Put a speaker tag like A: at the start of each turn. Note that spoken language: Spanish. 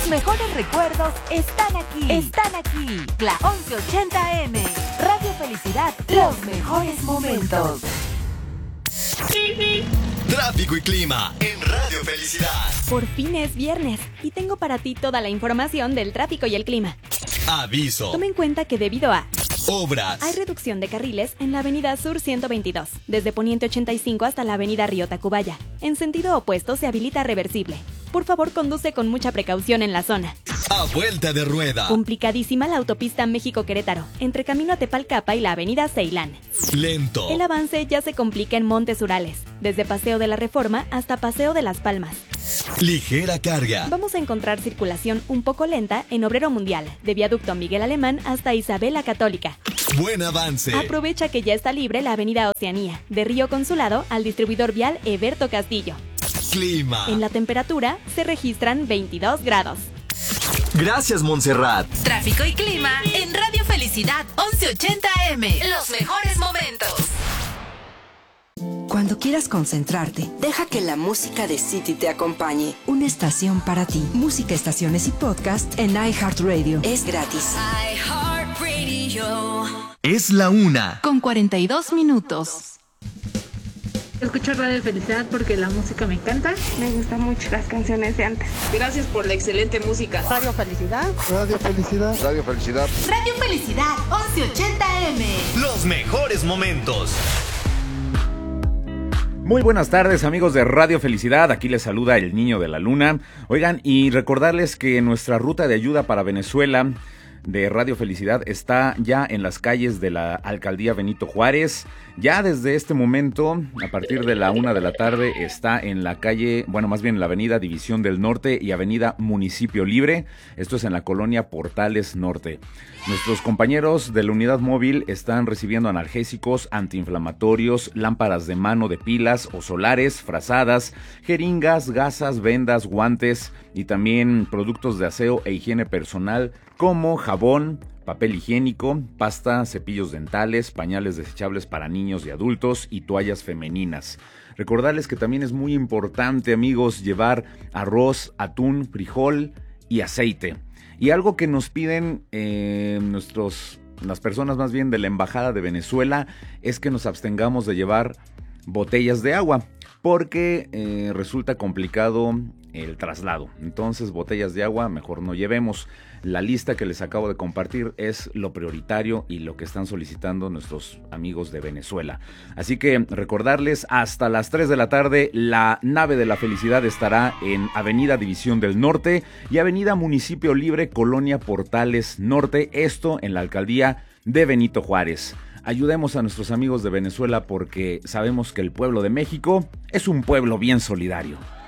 A: Tus mejores recuerdos están aquí. La 1180M. Radio Felicidad, los mejores momentos.
B: Tráfico y clima en Radio Felicidad.
C: Por fin es viernes y tengo para ti toda la información del tráfico y el clima.
B: Aviso.
C: Toma en cuenta que debido a
B: obras,
C: hay reducción de carriles en la avenida Sur 122, desde Poniente 85 hasta la avenida Río Tacubaya. En sentido opuesto se habilita reversible. Por favor, conduce con mucha precaución en la zona.
B: a vuelta de rueda,
C: Complicadísima la autopista México-Querétaro, entre Camino a Tepalcapa y la avenida Ceilán.
B: lento,
C: El avance ya se complica en Montes Urales, desde Paseo de la Reforma hasta Paseo de las Palmas.
B: ligera carga,
C: Vamos a encontrar circulación un poco lenta en Obrero Mundial, de Viaducto Miguel Alemán hasta Isabel la Católica.
B: buen avance,
C: Aprovecha que ya está libre la avenida Oceanía, de Río Consulado al distribuidor vial Eberto Castillo.
B: clima.
C: En la temperatura se registran 22 grados.
D: Gracias, Montserrat.
A: Tráfico y clima en Radio Felicidad 1180M. Los mejores momentos.
E: Cuando quieras concentrarte, deja que la música de City te acompañe. Una estación para ti. Música, estaciones y podcast en iHeartRadio. Es gratis.
B: Es la 1.
A: Con 42 minutos.
F: Escucho Radio Felicidad porque la música me encanta.
G: Me gustan mucho las canciones de antes.
H: Gracias por la excelente música.
F: Radio Felicidad.
I: Radio Felicidad.
J: Radio Felicidad.
A: Radio Felicidad 1180M.
B: Los mejores momentos.
K: Muy buenas tardes, amigos de Radio Felicidad, aquí les saluda el Niño de la Luna. Oigan, y recordarles que nuestra ruta de ayuda para Venezuela de Radio Felicidad está ya en las calles de la Alcaldía Benito Juárez. Ya desde este momento, a partir de la 1 de la tarde, está en la calle, bueno, más bien en la avenida División del Norte y avenida Municipio Libre. Esto es en la colonia Portales Norte. Nuestros compañeros de la unidad móvil están recibiendo analgésicos, antiinflamatorios, lámparas de mano de pilas o solares, frazadas, jeringas, gasas, vendas, guantes y también productos de aseo e higiene personal como jabón, papel higiénico, pasta, cepillos dentales, pañales desechables para niños y adultos y toallas femeninas. Recordarles que también es muy importante, amigos, llevar arroz, atún, frijol y aceite. Y algo que nos piden las personas más bien de la Embajada de Venezuela es que nos abstengamos de llevar botellas de agua porque resulta complicado el traslado. Entonces, botellas de agua mejor no llevemos. La lista que les acabo de compartir es lo prioritario y lo que están solicitando nuestros amigos de Venezuela. Así que recordarles, hasta las 3 de la tarde, la nave de la felicidad estará en Avenida División del Norte y Avenida Municipio Libre, Colonia Portales Norte, esto en la alcaldía de Benito Juárez. Ayudemos a nuestros amigos de Venezuela porque sabemos que el pueblo de México es un pueblo bien solidario.